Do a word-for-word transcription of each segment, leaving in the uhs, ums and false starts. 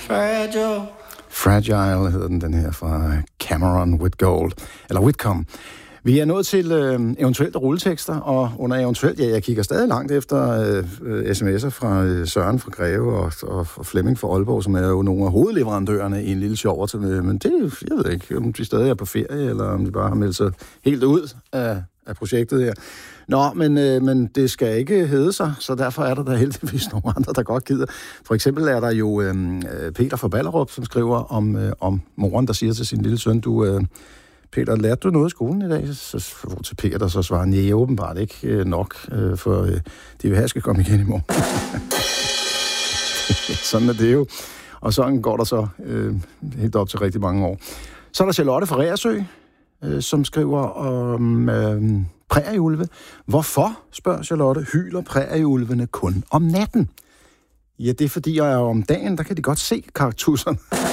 Fragile. Fragile hedder den, den her fra Cameron Whitgold, eller Whitcomb. Vi er nået til øh, eventuelt rulletekster, og under eventuelt, ja, jeg kigger stadig langt efter øh, sms'er fra øh, Søren fra Greve og, og, og Flemming fra Aalborg, som er jo nogle af hovedleverandørerne i en lille sjov til med, men det, jeg ved ikke, om de stadig er på ferie, eller om de bare har meldt sig helt ud af, af projektet her. Nå, men, øh, men det skal ikke hedde sig, så derfor er der da heldigvis nogle andre, der godt gider. For eksempel er der jo øh, Peter fra Ballerup, som skriver om, øh, om moren, der siger til sin lille søn, du... Øh, Peter, lærte du noget i skolen i dag? Så hvor til Peter, der så svarer, nej, åbenbart ikke øh, nok, øh, for øh, de vil have, skal komme igen i morgen. Sådan er det jo. Og sådan går der så øh, helt op til rigtig mange år. Så er der Charlotte fra Reersø, øh, som skriver om øh, prærieulve. Hvorfor, spørger Charlotte, hyler prærieulvene kun om natten? Ja, det er fordi, jeg er om dagen, der kan de godt se kaktusserne.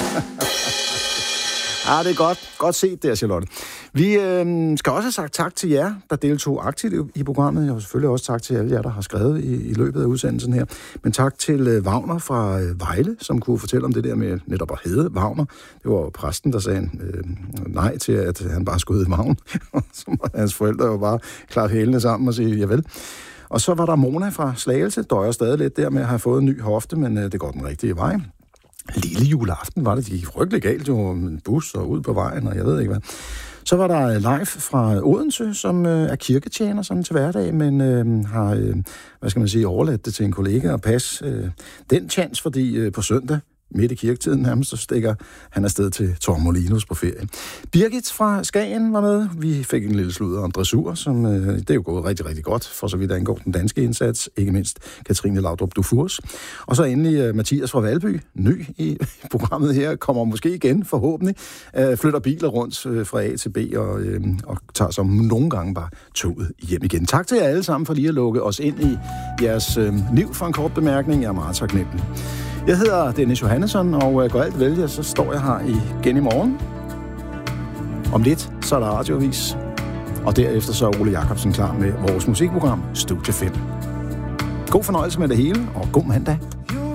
Ja, det er godt. Godt set der, Charlotte. Vi øh, skal også have sagt tak til jer, der deltog aktivt i programmet. Jeg vil selvfølgelig også tak til alle jer, der har skrevet i, i løbet af udsendelsen her. Men tak til øh, Wagner fra øh, Vejle, som kunne fortælle om det der med netop at hedde Wagner. Det var jo præsten, der sagde øh, nej til, at han bare skulle hedde Wagner. Så må hans forældre jo bare klare hælene sammen og sige, javel. Og så var der Mona fra Slagelse, døjer stadig lidt der med at have fået en ny hofte, men øh, det går den rigtige vej. Lille juleaften var det, de gik frygtelig galt, jo en bus og ud på vejen, og jeg ved ikke hvad. Så var der Leif fra Odense, som øh, er kirketjener sådan til hverdag, men øh, har, øh, hvad skal man sige, overladt det til en kollega at passe øh, den chance, fordi øh, på søndag, midt i kirketiden nærmest, så stikker han afsted til Tormolinus på ferie. Birgit fra Skagen var med. Vi fik en lille sludder om dressur, som øh, det er jo gået rigtig, rigtig godt, for så vidt angår den danske indsats. Ikke mindst Katrine Laudrup Dufurs. Og så endelig øh, Mathias fra Valby, ny i programmet her, kommer måske igen, forhåbentlig. Øh, flytter biler rundt øh, fra A til B og, øh, og tager som nogle gange bare toget hjem igen. Tak til jer alle sammen for lige at lukke os ind i jeres øh, liv for en kort bemærkning. Jeg er meget taknemmelig. Jeg hedder Dennis Johannesson, og går alt vælge, så står jeg her igen i morgen. Om lidt, så er der radioavis. Og derefter så er Ole Jacobsen klar med vores musikprogram, Studie fem. God fornøjelse med det hele, og god mandag.